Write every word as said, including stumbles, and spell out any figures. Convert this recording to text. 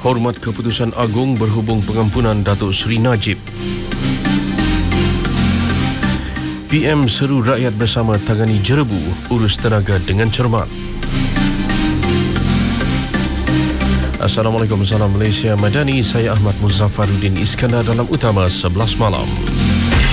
Hormat Keputusan Agung berhubung pengampunan Datuk Seri Najib. P M seru rakyat bersama tangani jerebu, urus tenaga dengan cermat. Assalamualaikum, salam Malaysia Madani. Saya Ahmad Muzaffaruddin Iskandar dalam Utama sebelas malam.